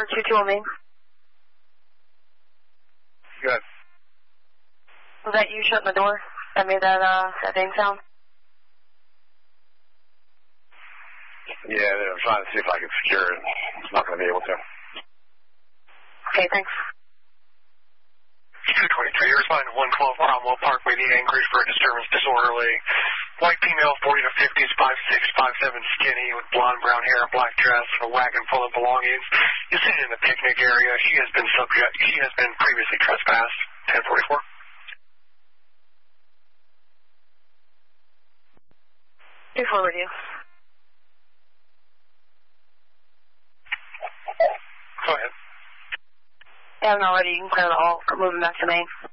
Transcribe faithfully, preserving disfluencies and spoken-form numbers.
four two two on Main. Good. Was that you shutting the door that made that, uh, that dang sound? Yeah, I'm trying to see if I can secure it. I'm not going to be able to. Okay, thanks. two twenty-three, you're responding to one twelve Cromwell Parkway, the Anchorage for a disturbance disorderly. White female, forty to fifties, five six, five seven, skinny, with blonde brown hair, black dress, a wagon full of belongings. You're sitting in the picnic area. She has been subject, she has been previously trespassed. ten forty-four. two four radio. Go ahead. Yeah, I'm not ready. You can clear the hall. I'm moving back to Main.